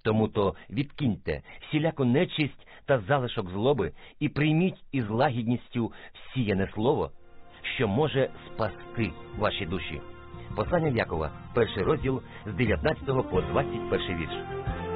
Тому то відкиньте всіляку нечисть та залишок злоби і прийміть із лагідністю всіяне слово, що може спасти ваші душі. Послання Якова, 1 розділ, з 19 по 21 вірш.